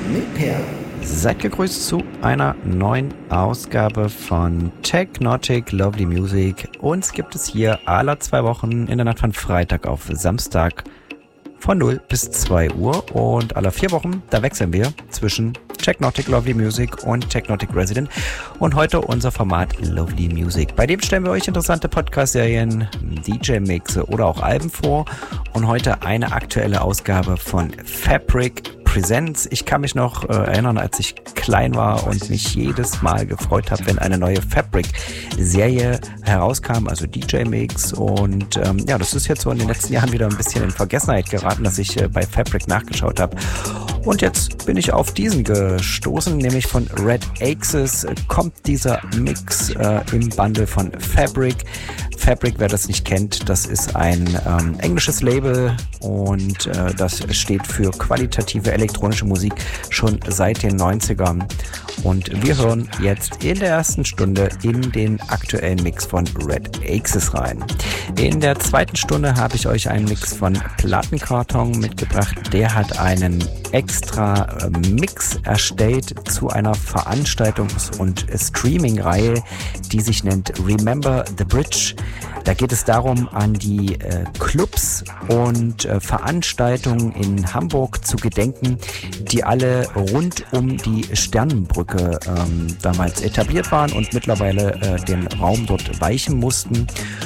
mit Per. Seid gegrüßt zu einer neuen Ausgabe von Technotic Lovely Music. Uns gibt es hier alle 2 Wochen in der Nacht von Freitag auf Samstag von 0 bis 2 Uhr. Und alle 4 Wochen, da wechseln wir zwischen Technotic Lovely Music und Technotic Resident. Und heute unser Format Lovely Music. Bei dem stellen wir euch interessante Podcast-Serien, DJ-Mixe oder auch Alben vor. Und heute eine aktuelle Ausgabe von Fabric Presents. Ich kann mich noch erinnern, als ich klein war und mich jedes Mal gefreut habe, wenn eine neue Fabric-Serie herauskam, also DJ-Mix. Und ja, das ist jetzt so in den letzten Jahren wieder ein bisschen in Vergessenheit geraten, dass ich bei Fabric nachgeschaut habe. Und jetzt bin ich auf diesen gestoßen, nämlich von Red Axis kommt dieser Mix im Bundle von Fabric. Fabric, wer das nicht kennt, das ist ein englisches Label und das steht für qualitative elektronische Musik schon seit den 90ern. Und wir hören jetzt in der ersten Stunde in den aktuellen Mix von Red Axis rein. In der zweiten Stunde habe ich euch einen Mix von Plattenkarton mitgebracht. Der hat einen extra Mix erstellt zu einer Veranstaltungs- und Streaming-Reihe, die sich nennt Remember the Bridge. Da geht es darum, an die Clubs und Veranstaltungen in Hamburg zu gedenken, die alle rund um die Sternenbrücke damals etabliert waren und mittlerweile den Raum dort weichen mussten.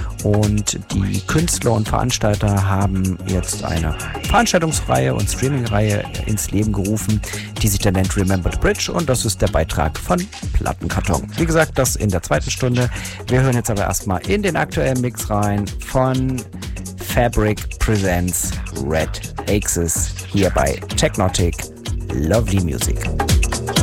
Und die Künstler und Veranstalter haben jetzt eine Veranstaltungsreihe und Streaming-Reihe ins Leben gerufen, die sich dann nennt Remember the Bridge, und das ist der Beitrag von Plattenkarton. Wie gesagt, das in der zweiten Stunde. Wir hören jetzt aber erstmal in den aktuellen Mix rein von Fabric Presents Red Axis hier bei Technotic Lovely Music.